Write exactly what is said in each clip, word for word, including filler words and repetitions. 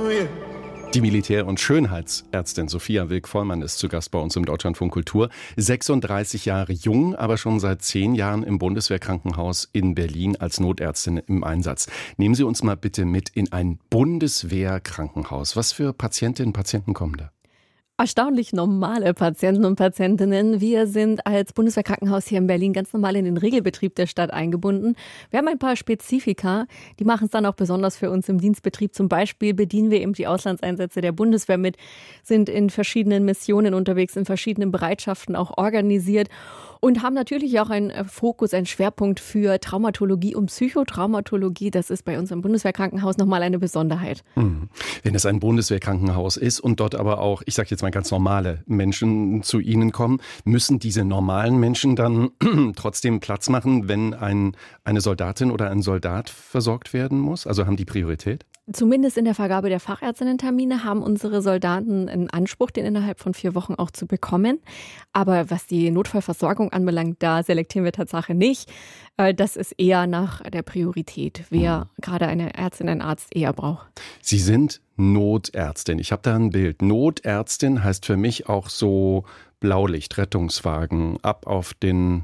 mir. Die Militär- und Schönheitsärztin Sophia Wilk-Vollmann ist zu Gast bei uns im Deutschlandfunk Kultur. sechsunddreißig Jahre jung, aber schon seit zehn Jahren im Bundeswehrkrankenhaus in Berlin als Notärztin im Einsatz. Nehmen Sie uns mal bitte mit in ein Bundeswehrkrankenhaus. Was für Patientinnen und Patienten kommen da? Erstaunlich normale Patienten und Patientinnen. Wir sind als Bundeswehrkrankenhaus hier in Berlin ganz normal in den Regelbetrieb der Stadt eingebunden. Wir haben ein paar Spezifika, die machen es dann auch besonders für uns im Dienstbetrieb. Zum Beispiel bedienen wir eben die Auslandseinsätze der Bundeswehr mit, sind in verschiedenen Missionen unterwegs, in verschiedenen Bereitschaften auch organisiert und haben natürlich auch einen Fokus, einen Schwerpunkt für Traumatologie und Psychotraumatologie. Das ist bei uns im Bundeswehrkrankenhaus nochmal eine Besonderheit. Hm. Wenn es ein Bundeswehrkrankenhaus ist und dort aber auch, ich sage jetzt mal ganz normale Menschen zu Ihnen kommen, müssen diese normalen Menschen dann trotzdem Platz machen, wenn ein, eine Soldatin oder ein Soldat versorgt werden muss? Also haben die Priorität? Zumindest in der Vergabe der Fachärztinnen-Termine haben unsere Soldaten einen Anspruch, den innerhalb von vier Wochen auch zu bekommen. Aber was die Notfallversorgung anbelangt, da selektieren wir Tatsache nicht. Das ist eher nach der Priorität, wer mhm. gerade eine Ärztin, einen Arzt eher braucht. Sie sind Notärztin. Ich habe da ein Bild. Notärztin heißt für mich auch so Blaulicht, Rettungswagen, ab auf den,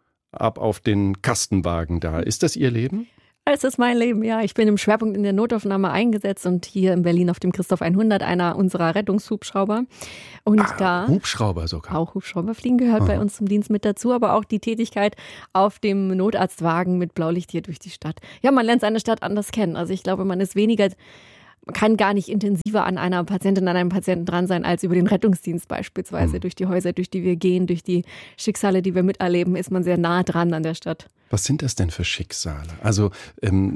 ab auf den Kastenwagen da. Ist das Ihr Leben? Es ist mein Leben, ja. Ich bin im Schwerpunkt in der Notaufnahme eingesetzt und hier in Berlin auf dem Christoph hundert, einer unserer Rettungshubschrauber. Und ah, da Hubschrauber sogar. Auch Hubschrauber fliegen gehört Aha. bei uns zum Dienst mit dazu, aber auch die Tätigkeit auf dem Notarztwagen mit Blaulicht hier durch die Stadt. Ja, man lernt seine Stadt anders kennen. Also ich glaube, man ist weniger, man kann gar nicht intensiver an einer Patientin, an einem Patienten dran sein, als über den Rettungsdienst beispielsweise. Mhm. Durch die Häuser, durch die wir gehen, durch die Schicksale, die wir miterleben, ist man sehr nah dran an der Stadt. Was sind das denn für Schicksale? Also, ähm,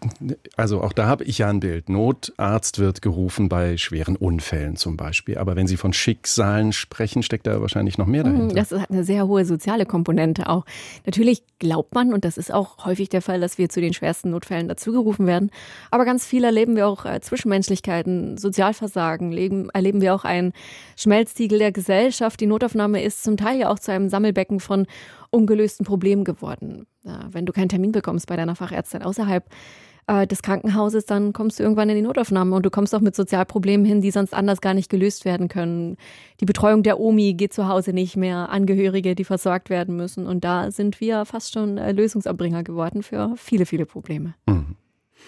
also auch da habe ich ja ein Bild. Notarzt wird gerufen bei schweren Unfällen zum Beispiel. Aber wenn Sie von Schicksalen sprechen, steckt da wahrscheinlich noch mehr dahinter. Das hat eine sehr hohe soziale Komponente auch. Natürlich glaubt man, und das ist auch häufig der Fall, dass wir zu den schwersten Notfällen dazugerufen werden. Aber ganz viel erleben wir auch äh, Zwischenmenschlichkeiten, Sozialversagen, leben, erleben wir auch einen Schmelztiegel der Gesellschaft. Die Notaufnahme ist zum Teil ja auch zu einem Sammelbecken von ungelösten Problemen geworden. Ja, wenn du keinen Termin bekommst bei deiner Fachärztin außerhalb äh, des Krankenhauses, dann kommst du irgendwann in die Notaufnahme und du kommst auch mit Sozialproblemen hin, die sonst anders gar nicht gelöst werden können. Die Betreuung der Omi geht zu Hause nicht mehr, Angehörige, die versorgt werden müssen. Und da sind wir fast schon äh, Lösungserbringer geworden für viele, viele Probleme. Mhm.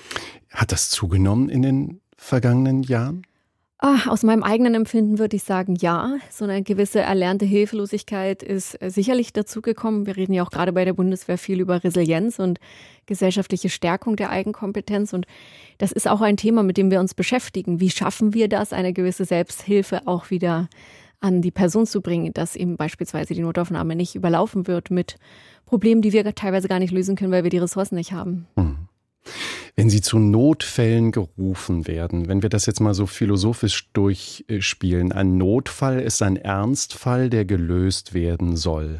Hat das zugenommen in den vergangenen Jahren? Ah, aus meinem eigenen Empfinden würde ich sagen, ja. So eine gewisse erlernte Hilflosigkeit ist sicherlich dazugekommen. Wir reden ja auch gerade bei der Bundeswehr viel über Resilienz und gesellschaftliche Stärkung der Eigenkompetenz. Und das ist auch ein Thema, mit dem wir uns beschäftigen. Wie schaffen wir das, eine gewisse Selbsthilfe auch wieder an die Person zu bringen, dass eben beispielsweise die Notaufnahme nicht überlaufen wird mit Problemen, die wir teilweise gar nicht lösen können, weil wir die Ressourcen nicht haben. Hm. Wenn Sie zu Notfällen gerufen werden, wenn wir das jetzt mal so philosophisch durchspielen, ein Notfall ist ein Ernstfall, der gelöst werden soll.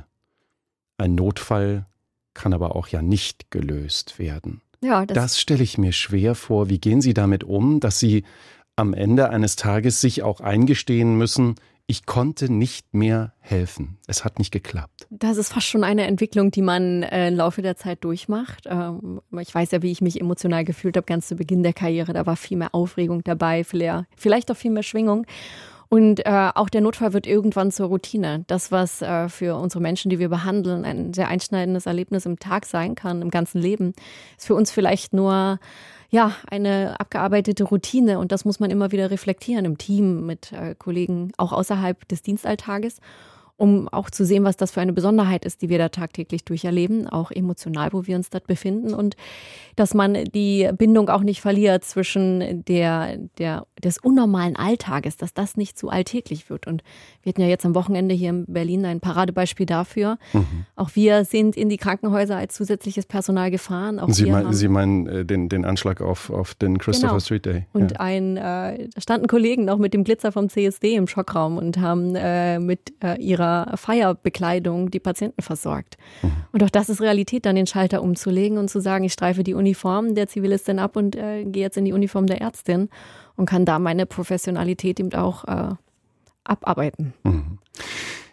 Ein Notfall kann aber auch ja nicht gelöst werden. Ja, das, das stelle ich mir schwer vor. Wie gehen Sie damit um, dass Sie am Ende eines Tages sich auch eingestehen müssen, ich konnte nicht mehr helfen. Es hat nicht geklappt. Das ist fast schon eine Entwicklung, die man äh, im Laufe der Zeit durchmacht. Ähm, ich weiß ja, wie ich mich emotional gefühlt habe, ganz zu Beginn der Karriere. Da war viel mehr Aufregung dabei, vielleicht auch viel mehr Schwingung. Und äh, auch der Notfall wird irgendwann zur Routine. Das, was äh, für unsere Menschen, die wir behandeln, ein sehr einschneidendes Erlebnis im Tag sein kann, im ganzen Leben, ist für uns vielleicht nur ja, eine abgearbeitete Routine. Und das muss man immer wieder reflektieren im Team mit äh, Kollegen, auch außerhalb des Dienstaltages, um auch zu sehen, was das für eine Besonderheit ist, die wir da tagtäglich durcherleben, auch emotional, wo wir uns dort befinden, und dass man die Bindung auch nicht verliert zwischen der, der, des unnormalen Alltages, dass das nicht zu alltäglich wird. Und wir hatten ja jetzt am Wochenende hier in Berlin ein Paradebeispiel dafür. Mhm. Auch wir sind in die Krankenhäuser als zusätzliches Personal gefahren. Auch Sie, wir mein, Sie meinen äh, den, den Anschlag auf, auf den Christopher genau. Street Day. Und ja. ein, äh, da standen Kollegen noch mit dem Glitzer vom C S D im Schockraum und haben äh, mit äh, ihrer Feierbekleidung die Patienten versorgt. Mhm. Und auch das ist Realität, dann den Schalter umzulegen und zu sagen, ich streife die Uniform der Zivilistin ab und äh, gehe jetzt in die Uniform der Ärztin und kann da meine Professionalität eben auch äh, abarbeiten. Mhm.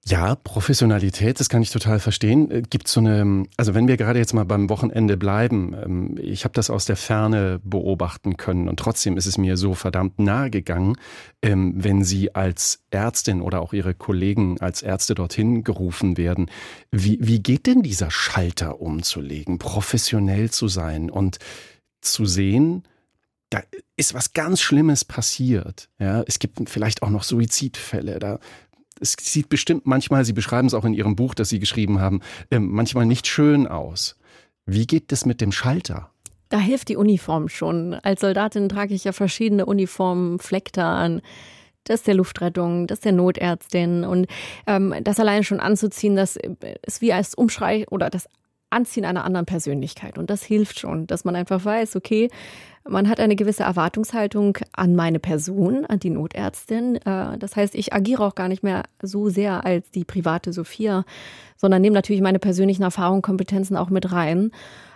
Ja, Professionalität, das kann ich total verstehen. Gibt so eine, also wenn wir gerade jetzt mal beim Wochenende bleiben, ich habe das aus der Ferne beobachten können und trotzdem ist es mir so verdammt nahe gegangen, wenn Sie als Ärztin oder auch Ihre Kollegen als Ärzte dorthin gerufen werden. Wie, wie geht denn dieser Schalter umzulegen, professionell zu sein und zu sehen, da ist was ganz Schlimmes passiert. Ja, es gibt vielleicht auch noch Suizidfälle, da es sieht bestimmt manchmal, Sie beschreiben es auch in Ihrem Buch, das Sie geschrieben haben, äh, manchmal nicht schön aus. Wie geht das mit dem Schalter? Da hilft die Uniform schon. Als Soldatin trage ich ja verschiedene Uniformen, Flecktar an. Das der Luftrettung, das der Notärztin. Und ähm, das alleine schon anzuziehen, das ist wie als Umschrei oder das Anziehen einer anderen Persönlichkeit. Und das hilft schon, dass man einfach weiß, okay, man hat eine gewisse Erwartungshaltung an meine Person, an die Notärztin. Das heißt, ich agiere auch gar nicht mehr so sehr als die private Sophia, sondern nehme natürlich meine persönlichen Erfahrungen, Kompetenzen auch mit rein.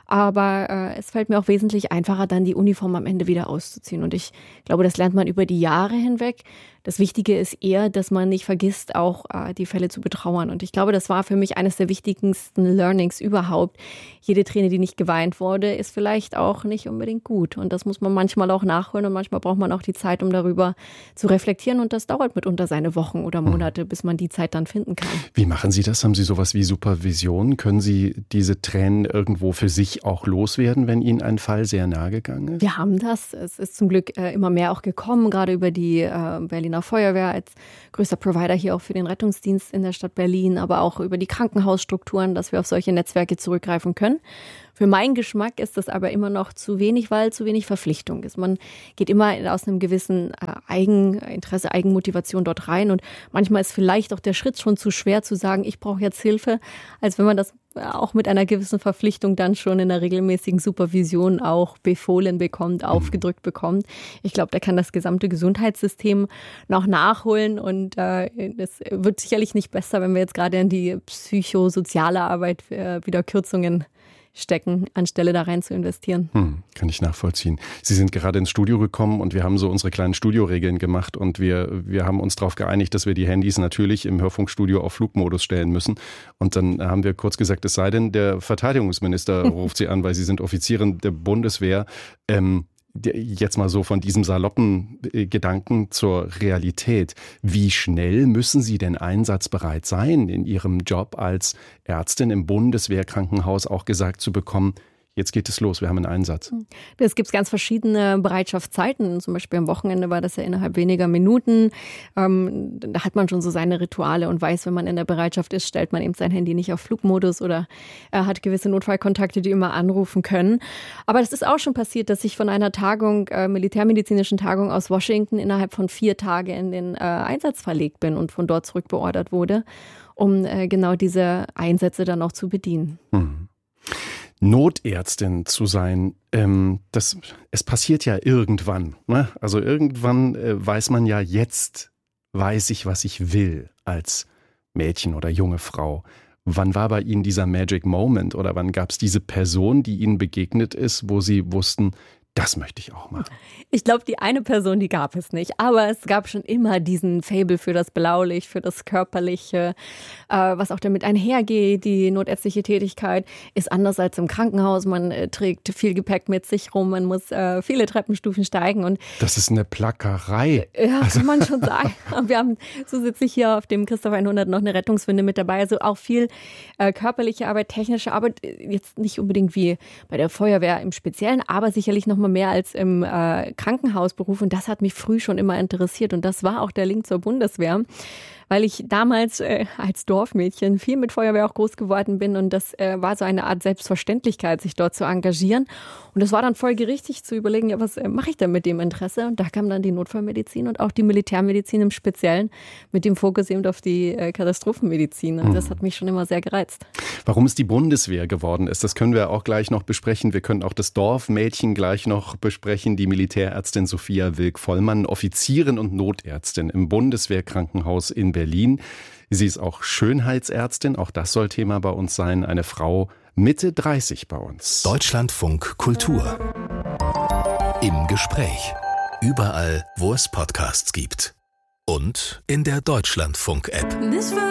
Aber äh, es fällt mir auch wesentlich einfacher, dann die Uniform am Ende wieder auszuziehen. Und ich glaube, das lernt man über die Jahre hinweg. Das Wichtige ist eher, dass man nicht vergisst, auch äh, die Fälle zu betrauern. Und ich glaube, das war für mich eines der wichtigsten Learnings überhaupt. Jede Träne, die nicht geweint wurde, ist vielleicht auch nicht unbedingt gut. Und das muss man manchmal auch nachholen und manchmal braucht man auch die Zeit, um darüber zu reflektieren. Und das dauert mitunter seine Wochen oder Monate, bis man die Zeit dann finden kann. Wie machen Sie das? Haben Sie sowas wie Supervision? Können Sie diese Tränen irgendwo für sich auch loswerden, wenn Ihnen ein Fall sehr nahe gegangen ist? Wir haben das. Es ist zum Glück äh, immer mehr auch gekommen, gerade über die äh, Berliner Feuerwehr als größter Provider hier auch für den Rettungsdienst in der Stadt Berlin, aber auch über die Krankenhausstrukturen, dass wir auf solche Netzwerke zurückgreifen können. Für meinen Geschmack ist das aber immer noch zu wenig, weil zu wenig Verpflichtung ist. Man geht immer aus einem gewissen äh, Eigeninteresse, Eigenmotivation dort rein und manchmal ist vielleicht auch der Schritt schon zu schwer zu sagen, ich brauche jetzt Hilfe, als wenn man das auch mit einer gewissen Verpflichtung dann schon in der regelmäßigen Supervision auch befohlen bekommt, aufgedrückt bekommt. Ich glaube, da kann das gesamte Gesundheitssystem noch nachholen und äh, es wird sicherlich nicht besser, wenn wir jetzt gerade in die psychosoziale Arbeit äh, wieder Kürzungen stecken, anstelle da rein zu investieren. Hm, kann ich nachvollziehen. Sie sind gerade ins Studio gekommen und wir haben so unsere kleinen Studioregeln gemacht und wir, wir haben uns darauf geeinigt, dass wir die Handys natürlich im Hörfunkstudio auf Flugmodus stellen müssen. Und dann haben wir kurz gesagt, es sei denn, der Verteidigungsminister ruft Sie an, weil Sie sind Offizierin der Bundeswehr. Ähm, Jetzt mal so von diesem saloppen Gedanken zur Realität. Wie schnell müssen Sie denn einsatzbereit sein, in Ihrem Job als Ärztin im Bundeswehrkrankenhaus auch gesagt zu bekommen, jetzt geht es los, wir haben einen Einsatz? Es gibt ganz verschiedene Bereitschaftszeiten. Zum Beispiel am Wochenende war das ja innerhalb weniger Minuten. Ähm, da hat man schon so seine Rituale und weiß, wenn man in der Bereitschaft ist, stellt man eben sein Handy nicht auf Flugmodus oder er hat gewisse Notfallkontakte, die immer anrufen können. Aber das ist auch schon passiert, dass ich von einer Tagung, äh, militärmedizinischen Tagung aus Washington innerhalb von vier Tagen in den äh, Einsatz verlegt bin und von dort zurück beordert wurde, um äh, genau diese Einsätze dann auch zu bedienen. Mhm. Notärztin zu sein, ähm, das, es passiert ja irgendwann. Ne? Also irgendwann äh, weiß man ja, jetzt weiß ich, was ich will als Mädchen oder junge Frau. Wann war bei Ihnen dieser Magic Moment oder wann gab es diese Person, die Ihnen begegnet ist, wo Sie wussten, das möchte ich auch machen? Ich glaube, die eine Person, die gab es nicht. Aber es gab schon immer diesen Faible für das Blaulicht, für das Körperliche, äh, was auch damit einhergeht. Die notärztliche Tätigkeit ist anders als im Krankenhaus. Man äh, trägt viel Gepäck mit sich rum, man muss äh, viele Treppenstufen steigen. Und das ist eine Plackerei. Ja, also, kann man schon sagen. Wir haben zusätzlich hier auf dem Christoph hundert noch eine Rettungswinde mit dabei. Also auch viel äh, körperliche Arbeit, technische Arbeit. Jetzt nicht unbedingt wie bei der Feuerwehr im Speziellen, aber sicherlich noch mal mehr als im äh, Krankenhausberuf und das hat mich früh schon immer interessiert und das war auch der Link zur Bundeswehr, weil ich damals äh, als Dorfmädchen viel mit Feuerwehr auch groß geworden bin und das äh, war so eine Art Selbstverständlichkeit, sich dort zu engagieren und das war dann folgerichtig zu überlegen, ja, was äh, mache ich denn mit dem Interesse und da kam dann die Notfallmedizin und auch die Militärmedizin im Speziellen mit dem Fokus eben auf die äh, Katastrophenmedizin und das hat mich schon immer sehr gereizt. Warum es die Bundeswehr geworden ist, das können wir auch gleich noch besprechen. Wir können auch das Dorfmädchen gleich noch besprechen, die Militärärztin Sophia Wilk-Vollmann, Offizierin und Notärztin im Bundeswehrkrankenhaus in Berlin. Sie ist auch Schönheitsärztin, auch das soll Thema bei uns sein, eine Frau Mitte dreißig bei uns. Deutschlandfunk Kultur. Im Gespräch. Überall, wo es Podcasts gibt. Und in der Deutschlandfunk-App.